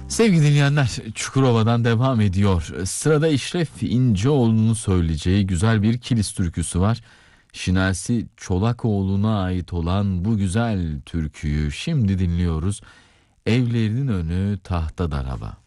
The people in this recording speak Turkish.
Sevgili dinleyenler, Çukurova'dan devam ediyor. Sırada İşref İnceoğlu'nun söyleyeceği güzel bir Kilis türküsü var. Şinasi Çolakoğlu'na ait olan bu güzel türküyü şimdi dinliyoruz. Evlerinin önü tahta daraba.